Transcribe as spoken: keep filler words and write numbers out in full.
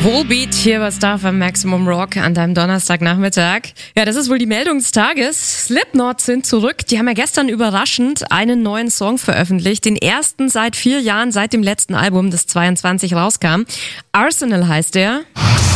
Volbeat hier bei Star auf Maximum Rock an deinem Donnerstagnachmittag. Ja, das ist wohl die Meldung des Tages. Slipknot sind zurück. Die haben ja gestern überraschend einen neuen Song veröffentlicht. Den ersten seit vier Jahren, seit dem letzten Album, das zweiundzwanzig rauskam. Arsenal heißt der.